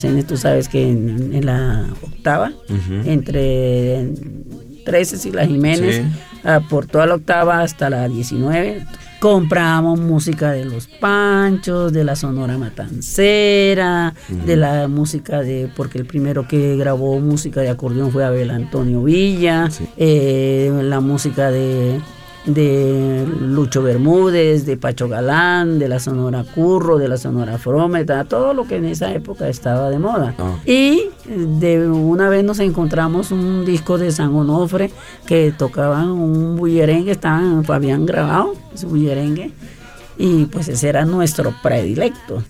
Tú sabes que en la octava, entre 13 Sigla Jiménez, por toda la octava hasta la 19, comprábamos música de Los Panchos, de la Sonora Matancera, de la música porque el primero que grabó música de acordeón fue Abel Antonio Villa, la música de Lucho Bermúdez, de Pacho Galán, de la Sonora Curro, de la Sonora Frómeta, todo lo que en esa época estaba de moda. Y de una vez nos encontramos un disco de San Onofre que tocaban un bullerengue, habían grabado ese bullerengue, y pues ese era nuestro predilecto.